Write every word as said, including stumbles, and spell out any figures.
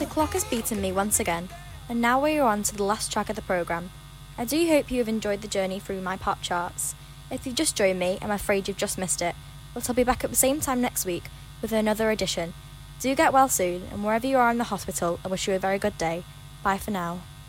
The clock has beaten me once again, and now we are on to the last track of the programme. I do hope you have enjoyed the journey through my pop charts. If you've just joined me, I'm afraid you've just missed it, but I'll be back at the same time next week with another edition. Do get well soon, and wherever you are in the hospital, I wish you a very good day. Bye for now.